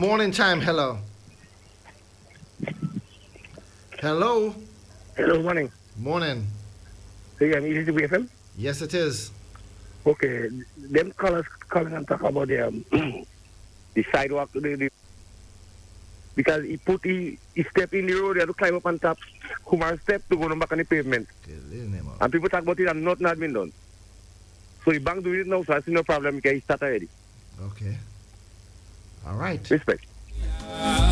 morning time. Hello. Hello. Hello, morning. Morning. So yeah, is it BFM? Yes, it is. Okay, them callers calling and talk about the the sidewalk, because he step in the road, he had to climb up on top, come and step to go back on the pavement. And people talk about it and nothing has been done. So he bang doing it now, so I see no problem because he start already. Okay. All right. Respect.